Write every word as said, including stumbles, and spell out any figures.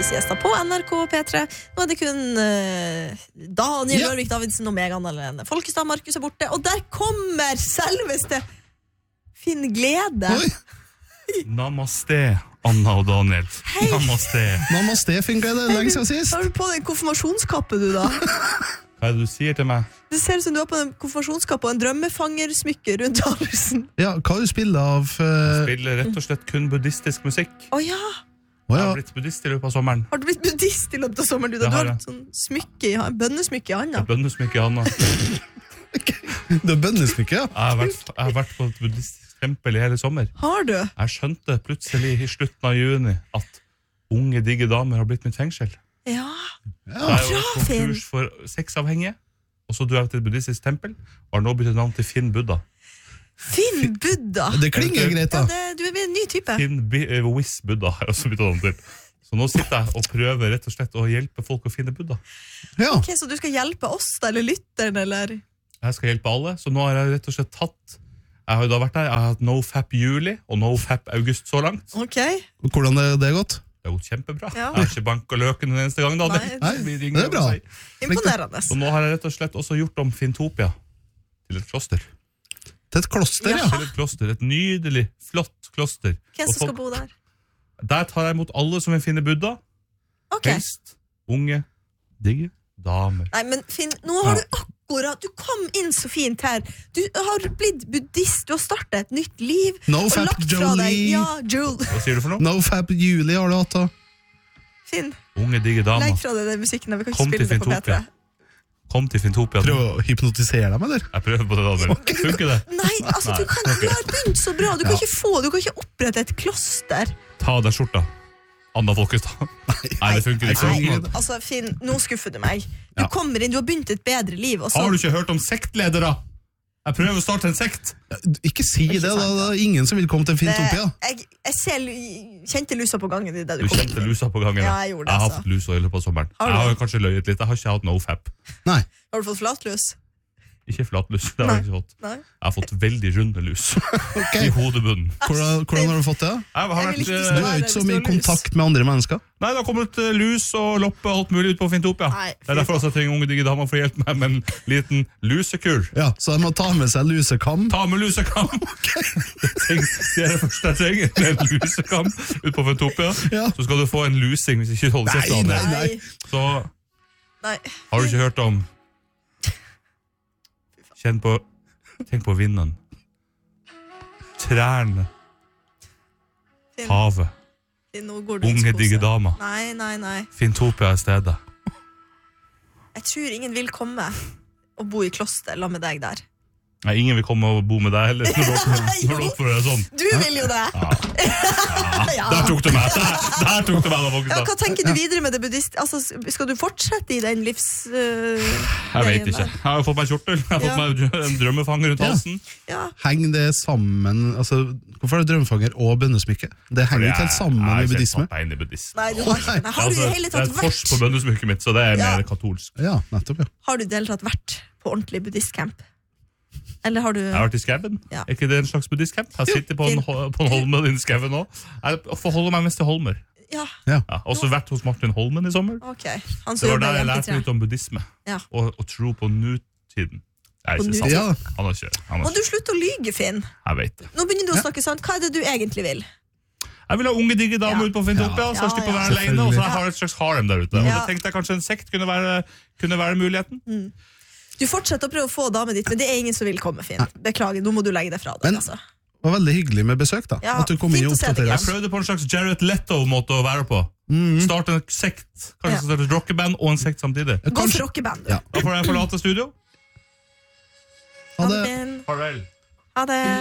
siesta på N R K P tre. Nå er det kun uh, Daniel Ja. Rørvik Davidsen og meg, Anna Lene Folkestad. Markus er borte, og der kommer selveste Finn Glede. Oi. Namaste, Anna og Daniel. Hei. Namaste. Namaste, Finn Glede, lenge siden sist. Har du på deg konfirmasjonskappe, du da? Hva er det du sier til meg? Det ser ut som du har på en konfirmasjonskappe og en drømmefangersmykke rundt halsen. Ja, hva har du spillet av? Uh... Spiller rett og slett kun buddhistisk musikk. Å ja, Å, Jeg ja. har blitt buddhist i løpet av sommeren. har du blitt buddhist i løpet av sommeren? Du, da? Det Du har har jeg. et sånn smykke i, en bønnesmykke i handa. Et bønnesmykke i handa. Det er bønnesmykke, ja. Jeg har vært, jeg har vært på et buddhistisk tempel i hele sommer. Har du? Jeg skjønte plutselig i slutten av juni at unge, digge damer har blitt mitt fengsel. Ja. Jeg har jo Bra, vært på Finn. kurs for sexavhengige, og så dro jeg til et buddhistisk tempel, og har nå byttet navn til Finn Buddha. Finn Buddha. Det klinger greit, Ja, da. det, du er en ny type. Finn Bi- eh, Wiz Buddha har jeg også byttet navn til. Så nå sitter jeg og prøver rett og slett å hjelpe folk å finne Buddha. Ja. Ok, så du skal hjelpe oss da, eller lytteren, eller? Jeg skal hjelpe alle, så nå har jeg rett og slett tatt Jeg har jo da vært der, jeg har hatt NoFap juli og NoFap august så langt. Ok. Hvordan er det gått? Det er jo kjempebra. Ja. Jeg har ikke banket løken den eneste gang da. Nei, Det- Nei, vi det ringer er bra. og sier. Imponerende. Så nå har jeg rett og slett også gjort om Fintopia til et kloster. Til et kloster, ja. Til et kloster, et nydelig, flott kloster. Hvem Og som skal folk- bo der? Der tar jeg imot alle som vil finne Buddha. Ok. Helst unge, digge damer. Nei, men Finn, nå har Ja. du akkurat, du kom inn så fint her. Du har blitt buddhist, du har startet et nytt liv. No og fap lagt fra deg, Jolie. ja, Jule. Hva sier du for noe? No fap Julie har du hatt, da. Finn, Unge, digge damer. legg fra deg den musikken, vi kan ikke Kom til spille det på P tre. Fintopia. Kom til Fintopia. Prøv å hypnotisere dem, eller? Jeg prøver på det, Daniel. Funker det? Nei, altså, du, kan, du har begynt så bra, du kan ikke få, du kan ikke opprette et kloster. Ta av deg skjorta. Anna Folkestad. Nei, det funker ikke. Nei, sånn. altså Finn, nå skuffer du meg. Du Ja. kommer inn, du har begynt et bedre liv, og så... Har du ikke hørt om sektledere? Jeg prøver å starte en sekt. Ikke si det, da. Det er ingen som vil komme til Fintopia. Det- Jeg, jeg ser, lu- kjente lusa på gangen i det du Du kom kjente inn. lusa på gangen. Ja, jeg gjorde det, jeg har altså. fått lus i løpet av sommeren. Har du Jeg har det? jo kanskje løyet litt. Jeg har ikke hatt nofap. Nei. Har du fått flatlus? Ikke flatlus. Det har jeg ikke fått. Nei. Jeg har fått veldig runde lus Ok. i hodebunnen. Hvordan, hvordan har du fått det? da? Jeg har Jeg vil vært, ikke eh, stå Du er jo ikke så mye i kontakt med andre mennesker. Nei, det har kommet eh, lus og loppe og alt mulig ut på Fintopia. Nei, Det er derfor også jeg trenger unge digge damer for å hjelpe meg med en liten lusekur. Ja, Så de må ta med seg lusekam. Ta med lusekam! Det treng- det er det første jeg trenger. Det er en lusekam ut på Fintopia. Ja. Så skal du få en lusing hvis ikke du holder kjeft. Nei, Daniel. nei. Nei. Så Nei. har du ikke hørt om Kjenn på Tenk på vinden. Trærne. Finn, Havet. Finn, nå går du i Unge, skose. digge damer. Nei, nei, nei. Fintopia er stedet. Jeg tror ingen vil komme og bo i kloster la med deg der. Nei, ingen vil komme og bo med deg heller. Når du oppfører- når du oppfører deg sånn. Du vil jo det! Ja. Der tok du meg! Der, der tok du meg, da, Ja, Folkestad. hva tenker du videre med det buddhist? Altså, skal du fortsette i den livs... øh, Jeg vet greien ikke. der? Jeg har jo fått meg kjortel. Jeg har fått Ja. meg en drømmefanger rundt Ja. halsen. Ja. Henger det sammen altså, Hvorfor er det drømmefanger og bønnesmykke? Det henger ikke helt sammen med buddhisme. Jeg er ikke inn i buddhisme. Nei, du har ikke. Nei, har du i det hele det er tatt et kors på vært bønnesmykket mitt, så det er Ja. mer katolsk. Ja, nettopp, ja. Har du i det hele tatt vært på ordentlig buddhistcamp? Eller har du Jeg har vært i skauen. Ja. Er ikke det en slags buddhistcamp? Jeg Jo, sitter på en, fin. ho- på en holme i skauen nå. Jeg forholder meg mest til holmer. Ja, Jeg har også vært hos Martin Holmen i sommer. ok. Han Det som var jobber der i jeg M P lærte tre. litt om buddhisme. Ja. Og, og tro på nutiden. Det er På ikke sant. nutiden? Ja. Han har ikke, han har Må du ikke. slutte å lyge, Finn? Jeg vet det. Nå begynner du å snakke sant. Hva er det du egentlig vil? Jeg vil ha unge, digge damer Ja. ut på Fintopia, så jeg Ja, slipper å ja. være alene, og så Selvfølgelig. jeg har et slags harem der ute. Og Ja. da tenkte jeg kanskje en sekt kunne være, kunne være muligheten. Du fortsetter å prøve å få damen ditt, men det er ingen som vil komme, Finn. Beklager, nå må du legge det fra deg. Men- Altså. Det var veldig hyggelig med besøk, da. Ja, At du kom inn og fint å se deg oppdaterer igjen. oss. Jeg prøvde på en slags Jared Leto-måte å være på. Starte en sekt, kanskje Ja. starte et rockeband og en sekt samtidig. Gå Kanskje- for rockeband, du. Ja. Da får jeg forlate studio. Ha Ha det. det, Finn. Farvel. Ha det.